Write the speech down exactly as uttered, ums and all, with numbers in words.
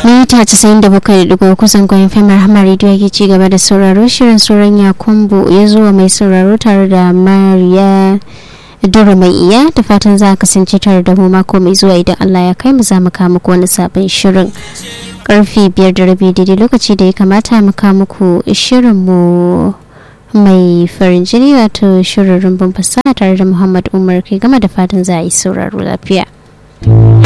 mita casa'in da bakwai da ɗigo kusan goyon femar hama rediyo yake ci gaba da sauraro shirin sauran yakumbu ya zuwa mai sauraro tare da mariya dora mai iya da fatan za a kasance tare da mu mako mai zuwa idan Allah ya kai mu za mu kawo muku wani sabon shirin karfe biyar da rabi daidai lokaci da ya kamata mu kawo muku shirin mu mai farin jini wato shirin rumbun fasaha tare da Muhammad Umar kai gama da fatan za a yi sauraro lafiya.